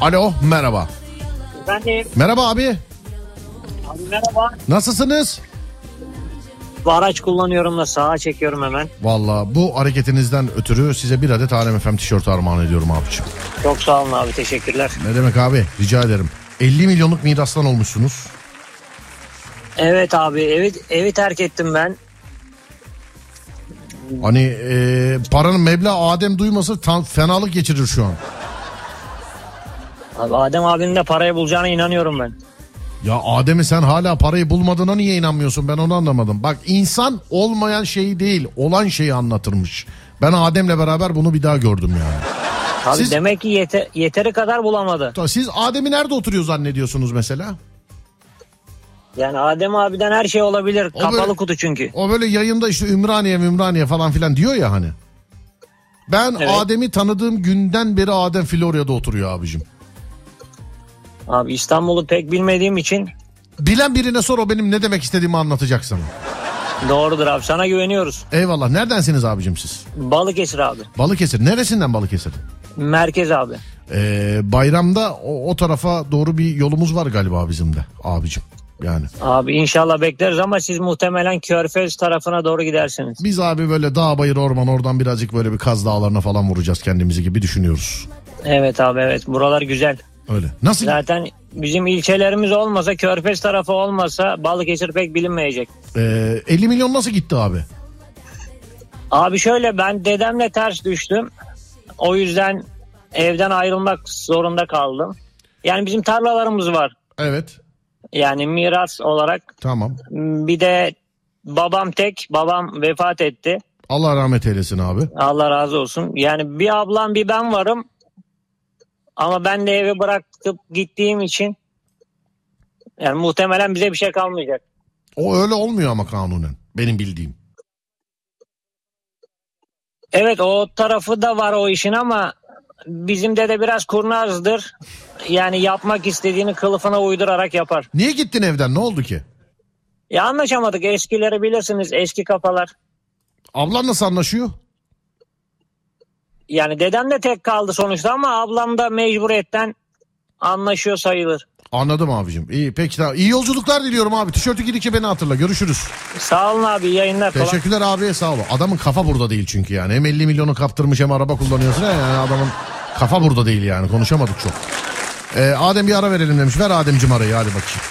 Alo, merhaba. Efendim. Merhaba abi. Abi merhaba. Nasılsınız? Bu araç kullanıyorum da sağa çekiyorum hemen. Valla bu hareketinizden ötürü size bir adet Alem FM tişörtü armağan ediyorum abiciğim. Çok sağ olun abi, teşekkürler. Ne demek abi, rica ederim. 50 milyonluk mirastan olmuşsunuz. Evet abi, evi terk ettim ben. Hani paranın meblağ Adem duyması fenalık geçirir şu an. Abi Adem abinin de parayı bulacağına inanıyorum ben. Ya Adem'i sen hala parayı bulmadığına niye inanmıyorsun, ben onu anlamadım. Bak, insan olmayan şeyi değil olan şeyi anlatırmış. Ben Adem'le beraber bunu bir daha gördüm yani. Abi demek ki yeteri kadar bulamadı. Siz Adem'i nerede oturuyor zannediyorsunuz mesela? Yani Adem abiden her şey olabilir. Kapalı böyle, kutu çünkü. O böyle yayında işte Ümraniye falan filan diyor ya hani. Ben evet. Adem'i tanıdığım günden beri Adem Florya'da oturuyor abicim. Abi İstanbul'u pek bilmediğim için. Bilen birine sor, o benim ne demek istediğimi anlatacak sana. Doğrudur abi, sana güveniyoruz. Eyvallah. Neredensiniz abicim siz? Balıkesir abi. Balıkesir. Neresinden Balıkesir? Merkez abi. Bayramda o tarafa doğru bir yolumuz var galiba bizim de abicim. Yani. Abi inşallah bekleriz ama siz muhtemelen Körfez tarafına doğru gidersiniz. Biz abi böyle dağ bayır orman, oradan birazcık böyle bir Kaz Dağlarına falan vuracağız kendimizi gibi düşünüyoruz. Evet abi, evet, buralar güzel. Öyle. Nasıl? Zaten bizim ilçelerimiz olmasa, Körfez tarafı olmasa Balıkesir pek bilinmeyecek. 50 milyon nasıl gitti abi? Abi şöyle, ben dedemle ters düştüm. O yüzden evden ayrılmak zorunda kaldım. Yani bizim tarlalarımız var. Evet. Yani miras olarak. Tamam. Bir de babam vefat etti. Allah rahmet eylesin abi. Allah razı olsun. Yani bir ablam bir ben varım. Ama ben de evi bırakıp gittiğim için yani muhtemelen bize bir şey kalmayacak. O öyle olmuyor ama kanunen, benim bildiğim. Evet, o tarafı da var o işin ama bizim dede biraz kurnazdır. Yani yapmak istediğini kılıfına uydurarak yapar. Niye gittin evden, ne oldu ki? Ya anlaşamadık, eskileri bilirsiniz, eski kafalar. Ablan nasıl anlaşıyor? Yani dedem de tek kaldı sonuçta ama ablam da mecburiyetten anlaşıyor sayılır. Anladım abicim. İyi, peki tamam. İyi yolculuklar diliyorum abi. Tişörtü gidince beni hatırla. Görüşürüz. Sağ olun abi, iyi yayınlar. Teşekkürler abi, sağ olun. Adamın kafa burada değil çünkü yani. Hem 50 milyonu kaptırmış hem araba kullanıyorsun. Yani adamın kafa burada değil yani. Konuşamadık çok. Adem bir ara verelim demiş. Ver Ademciğim arayı, hadi bakayım.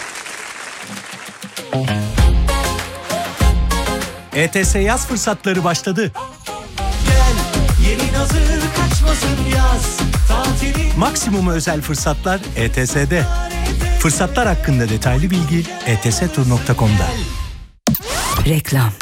ETS yaz fırsatları başladı. Yeni hazır kaçmasın yaz tatili. Maksimum özel fırsatlar ETS'de. Fırsatlar hakkında detaylı bilgi etstur.com'da. Reklam.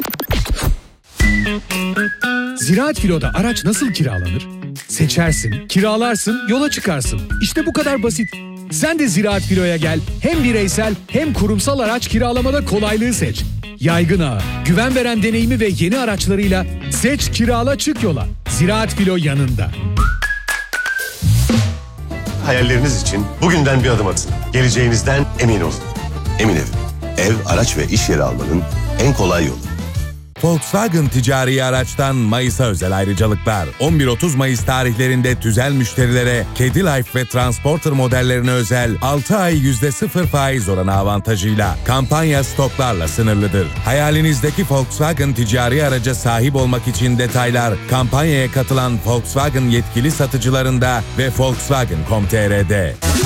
Ziraat Filo'da araç nasıl kiralanır? Seçersin, kiralarsın, yola çıkarsın. İşte bu kadar basit. Sen de Ziraat Filo'ya gel. Hem bireysel hem kurumsal araç kiralamada kolaylığı seç. Yaygın ağı, güven veren deneyimi ve yeni araçlarıyla seç, kirala, çık yola. Ziraat Filo yanında. Hayalleriniz için bugünden bir adım atın. Geleceğinizden emin olun. Emin Ev, araç ve iş yeri almanın en kolay yolu. Volkswagen ticari araçtan Mayıs'a özel ayrıcalıklar. 11-30 Mayıs tarihlerinde tüzel müşterilere Kedi Life ve Transporter modellerine özel 6 ay %0 faiz oranı avantajıyla kampanya stoklarla sınırlıdır. Hayalinizdeki Volkswagen ticari araca sahip olmak için detaylar kampanyaya katılan Volkswagen yetkili satıcılarında ve Volkswagen.com.tr'de.